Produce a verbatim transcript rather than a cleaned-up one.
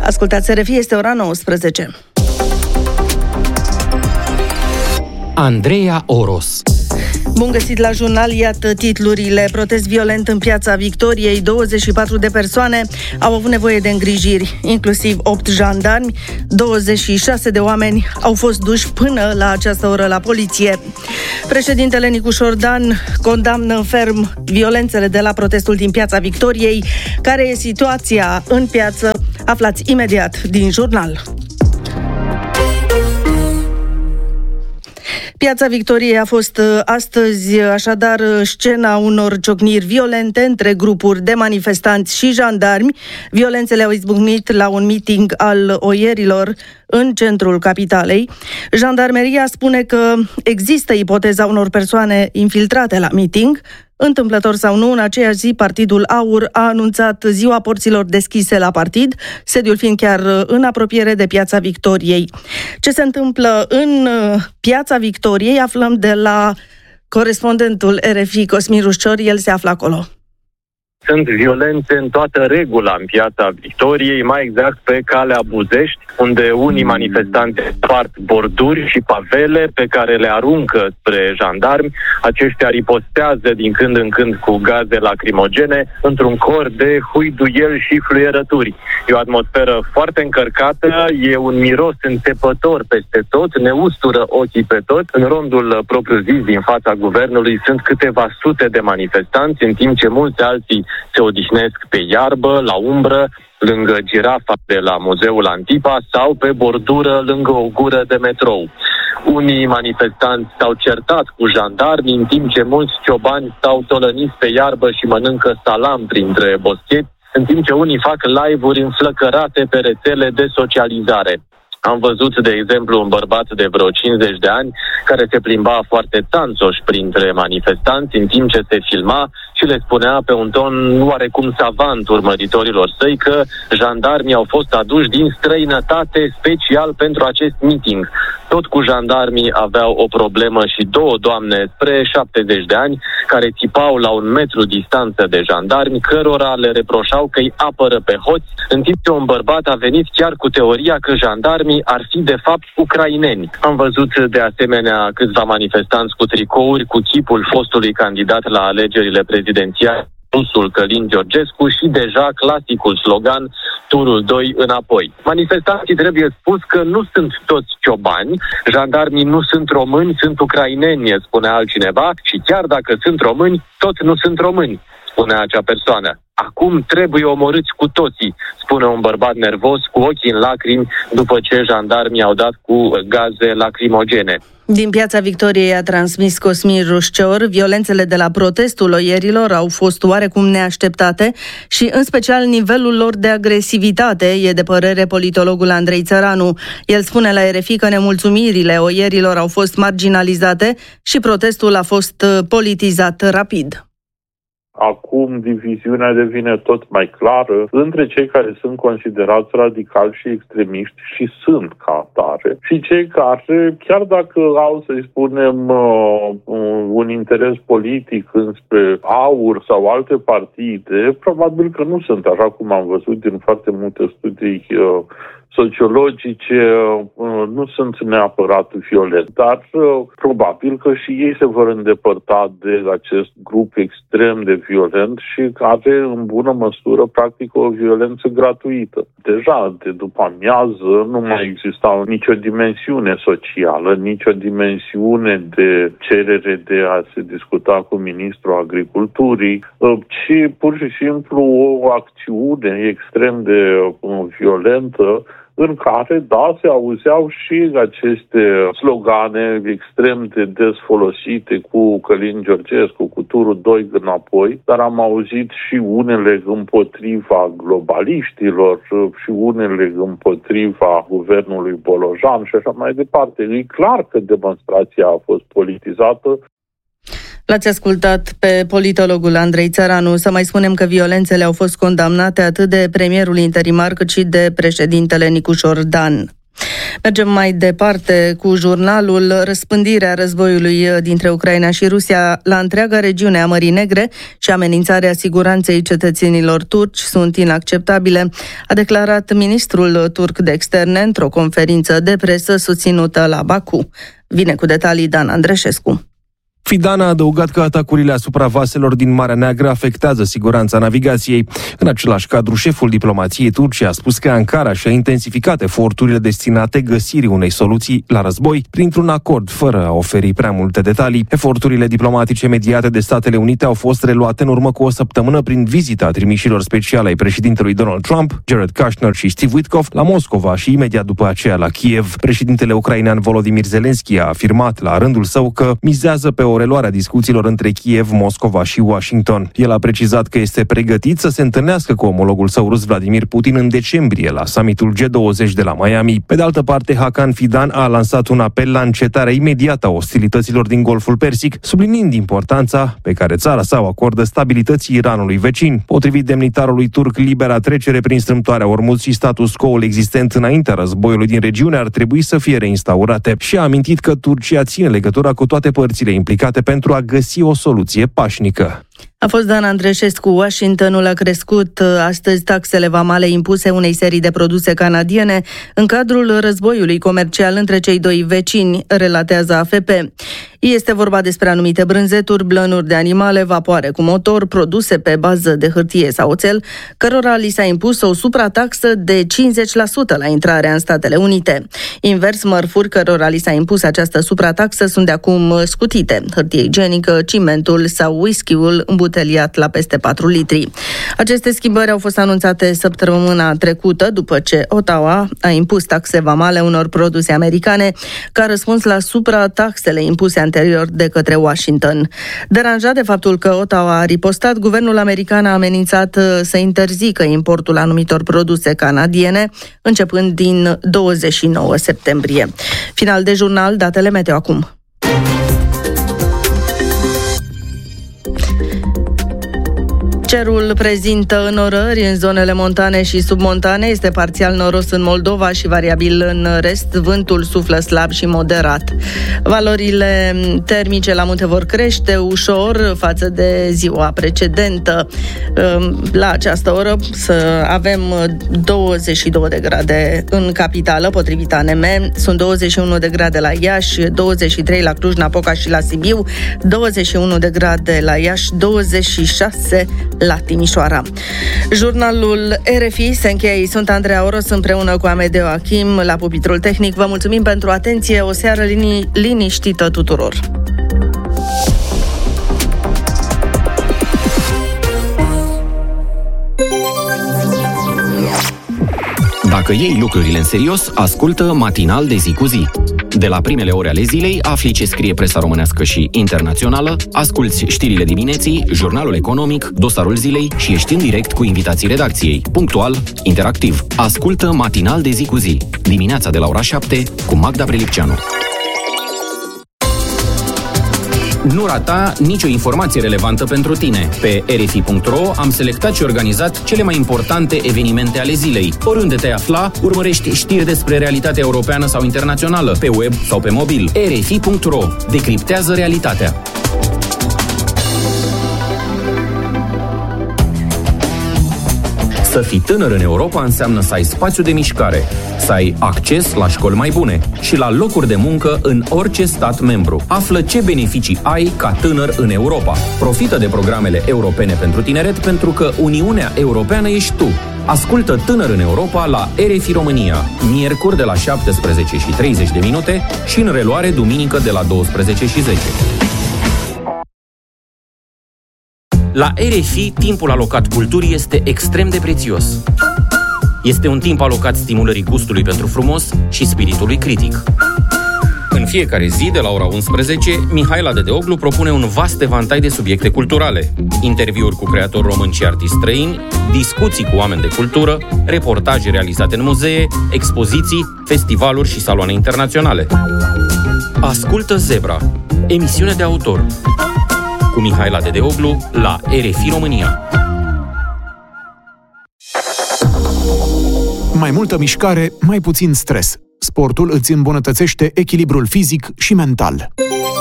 Ascultați R F I, este ora nouăsprezece. Andreea Oros. Bun găsit la jurnal, iată titlurile. Protest violent în Piața Victoriei, douăzeci și patru de persoane au avut nevoie de îngrijiri, inclusiv opt jandarmi, douăzeci și șase de oameni au fost duși până la această oră la poliție. Președintele Nicușor Dan condamnă ferm violențele de la protestul din Piața Victoriei. Care e situația în piață? Aflați imediat din jurnal. Piața Victoriei a fost astăzi așadar scena unor ciocniri violente între grupuri de manifestanți și jandarmi. Violențele au izbucnit la un meeting al oierilor în centrul capitalei. Jandarmeria spune că există ipoteza unor persoane infiltrate la meeting. Întâmplător sau nu, în aceeași zi, Partidul AUR a anunțat ziua porților deschise la partid, sediul fiind chiar în apropiere de Piața Victoriei. Ce se întâmplă în Piața Victoriei aflăm de la corespondentul R F I, Cosmin Rușcior, el se află acolo. Sunt violențe în toată regula în Piața Victoriei, mai exact pe calea Buzești, unde unii manifestanți spart borduri și pavele pe care le aruncă spre jandarmi. Aceștia ripostează din când în când cu gaze lacrimogene într-un cor de huiduieli și fluierături. E o atmosferă foarte încărcată, e un miros înțepător peste tot, ne ustură ochii pe tot. În rondul propriu-zis din fața guvernului sunt câteva sute de manifestanți, în timp ce mulți alții se odihnesc pe iarbă, la umbră, lângă girafa de la Muzeul Antipa sau pe bordură lângă o gură de metrou. Unii manifestanți s-au certat cu jandarmi, în timp ce mulți ciobani stau tolăniți pe iarbă și mănâncă salam printre boscheți, în timp ce unii fac live-uri înflăcărate pe rețele de socializare. Am văzut, de exemplu, un bărbat de vreo cincizeci de ani care se plimba foarte țanțoș printre manifestanți în timp ce se filma și le spunea pe un ton oarecum savant urmăritorilor săi că jandarmii au fost aduși din străinătate special pentru acest meeting. Tot cu jandarmii aveau o problemă și două doamne spre șaptezeci de ani care țipau la un metru distanță de jandarmi, cărora le reproșau că îi apără pe hoți, în timp ce un bărbat a venit chiar cu teoria că jandarmii ar fi de fapt ucraineni. Am văzut de asemenea câțiva manifestanți cu tricouri cu chipul fostului candidat la alegerile prezidențiale, rusul Călin Georgescu, și deja clasicul slogan turul doi înapoi. Manifestanții, trebuie spus că nu sunt toți ciobani, jandarmii nu sunt români, sunt ucraineni, spunea altcineva, și chiar dacă sunt români, tot nu sunt români, spunea acea persoană. Acum trebuie omorâți cu toții, spune un bărbat nervos cu ochii în lacrimi după ce jandarmii au dat cu gaze lacrimogene. Din Piața Victoriei a transmis Cosmin Rușcior. Violențele de la protestul oierilor au fost oarecum neașteptate și în special nivelul lor de agresivitate, e de părere politologul Andrei Țăranu. El spune la R F I că nemulțumirile oierilor au fost marginalizate și protestul a fost politizat rapid. Acum diviziunea devine tot mai clară între cei care sunt considerați radicali și extremiști și sunt ca atare și cei care, chiar dacă au, să-i spunem, un interes politic înspre AUR sau alte partide, probabil că nu sunt, așa cum am văzut din foarte multe studii sociologice, nu sunt neapărat violenți, dar probabil că și ei se vor îndepărta de acest grup extrem de violent și care în bună măsură practică o violență gratuită. Deja de după amiază nu mai exista nicio dimensiune socială, nicio dimensiune de cerere de a se discuta cu ministrul agriculturii, ci pur și simplu o acțiune extrem de violentă în care, da, se auzeau și aceste slogane extrem de des folosite cu Călin Georgescu, cu turul doi înapoi, dar am auzit și unele împotriva globaliștilor și unele împotriva guvernului Bolojan și așa mai departe. E clar că demonstrația a fost politizată. L-ați ascultat pe politologul Andrei Țăranu. Să mai spunem că violențele au fost condamnate atât de premierul interimar cât și de președintele Nicușor Dan. Mergem mai departe cu jurnalul. Răspândirea războiului dintre Ucraina și Rusia la întreaga regiune a Mării Negre și amenințarea siguranței cetățenilor turci sunt inacceptabile, a declarat ministrul turc de externe într-o conferință de presă susținută la Baku. Vine cu detalii Dan Andreșescu. Fidan a adăugat că atacurile asupra vaselor din Marea Neagră afectează siguranța navigației. În același cadru, șeful diplomației turce a spus că Ankara și-a intensificat eforturile destinate găsirii unei soluții la război printr-un acord, fără a oferi prea multe detalii. Eforturile diplomatice mediate de Statele Unite au fost reluate în urmă cu o săptămână prin vizita trimișilor speciale ai președintelui Donald Trump, Jared Kushner și Steve Witkoff la Moscova și imediat după aceea la Kiev. Președintele ucrainean Volodymyr Zelensky a afirmat la rândul său că mizează pe o reluarea discuțiilor între Kiev, Moscova și Washington. El a precizat că este pregătit să se întâlnească cu omologul său rus Vladimir Putin în decembrie la summitul G douăzeci de la Miami. Pe de altă parte, Hakan Fidan a lansat un apel la încetarea imediată a ostilităților din Golful Persic, subliniind importanța pe care țara sa o acordă stabilității Iranului vecin. Potrivit demnitarului turc, libera trecere prin strâmtoarea Ormuz și status quo-ul existent înaintea războiului din regiune ar trebui să fie reinstaurate și a amintit că Turcia ține legătura cu toate părțile implicate pentru a găsi o soluție pașnică. A fost Dan Andreșescu. Washingtonul a crescut astăzi taxele vamale impuse unei serii de produse canadiene în cadrul războiului comercial între cei doi vecini, relatează A F P. Este vorba despre anumite brânzeturi, blănuri de animale, vapoare cu motor, produse pe bază de hârtie sau oțel, cărora li s-a impus o suprataxă de cincizeci la sută la intrarea în Statele Unite. Invers, mărfuri cărora li s-a impus această suprataxă sunt de acum scutite: hârtie igienică, cimentul sau whisky-ul îmbuteliat la peste patru litri. Aceste schimbări au fost anunțate săptămâna trecută, după ce Ottawa a impus taxe vamale unor produse americane ca răspuns la suprataxele impuse anterior de către Washington. Deranjat de faptul că Ottawa a ripostat, guvernul american a amenințat să interzică importul anumitor produse canadiene, începând din douăzeci și nouă septembrie. Final de jurnal, datele meteo acum. Cerul prezintă înorări în zonele montane și submontane, este parțial noros în Moldova și variabil în rest. Vântul suflă slab și moderat. Valorile termice la munte vor crește ușor față de ziua precedentă. La această oră să avem douăzeci și două de grade în capitală, potrivit A N M. Sunt douăzeci și unu de grade la Iași, douăzeci și trei la Cluj-Napoca și la Sibiu, douăzeci și unu de grade la Iași, douăzeci și șase la Timișoara. Jurnalul R F I se încheie. Sunt Andreea Oros împreună cu Amedeo Achim la pupitrul tehnic. Vă mulțumim pentru atenție. O seară lini- liniștită tuturor. Dacă iei lucrurile în serios, ascultă Matinal de zi cu zi. De la primele ore ale zilei, afli ce scrie presa românească și internațională, asculți știrile dimineții, jurnalul economic, dosarul zilei și ești în direct cu invitații redacției. Punctual, interactiv. Ascultă Matinal de zi cu zi. Dimineața de la ora șapte cu Magda Prelipceanu. Nu rata nicio informație relevantă pentru tine. Pe r f i punct r o am selectat și organizat cele mai importante evenimente ale zilei. Oriunde te afla, urmărești știri despre realitatea europeană sau internațională, pe web sau pe mobil. r f i punct r o decriptează realitatea. Să fii tânăr în Europa înseamnă să ai spațiu de mișcare, să ai acces la școli mai bune și la locuri de muncă în orice stat membru. Află ce beneficii ai ca tânăr în Europa. Profită de programele europene pentru tineret, pentru că Uniunea Europeană ești tu. Ascultă Tânăr în Europa la R F I România, miercuri de la șaptesprezece și treizeci de minute și în reluare duminică de la douăsprezece și zece. La R F I, timpul alocat culturii este extrem de prețios. Este un timp alocat stimulării gustului pentru frumos și spiritului critic. În fiecare zi, de la ora unsprezece, Mihaela Dedeoglu propune un vast evantai de subiecte culturale. Interviuri cu creatori români și artiști străini, discuții cu oameni de cultură, reportaje realizate în muzee, expoziții, festivaluri și saloane internaționale. Ascultă Zebra, emisiune de autor, cu Mihaela Dedeoglu la R F I România. Mai multă mișcare, mai puțin stres. Sportul îți îmbunătățește echilibrul fizic și mental.